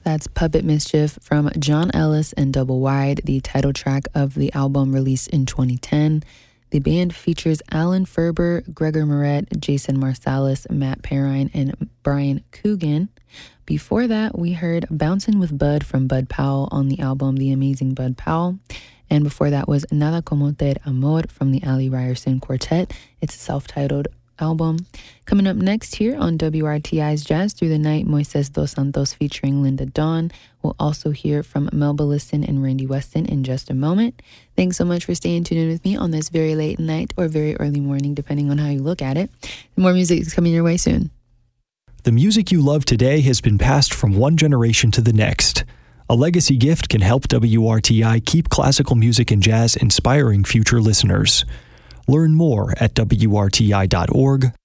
That's Puppet Mischief from John Ellis and Double Wide, the title track of the album released in 2010. The band features Alan Ferber, Gregor Moret, Jason Marsalis, Matt Perrine, and Brian Coogan. Before that, we heard Bouncin' with Bud from Bud Powell on the album The Amazing Bud Powell. And before that was Nada Como Ter Amor from the Ali Ryerson Quartet. It's a self-titled album. Coming up next here on WRTI's Jazz Through the Night, Moises Dos Santos featuring Linda Dawn. We'll also hear from Melba Liston and Randy Weston in just a moment. Thanks so much for staying tuned in with me on this very late night or very early morning, depending on how you look at it. More music is coming your way soon. The music you love today has been passed from one generation to the next. A legacy gift can help WRTI keep classical music and jazz inspiring future listeners. Learn more at WRTI.org/legacy.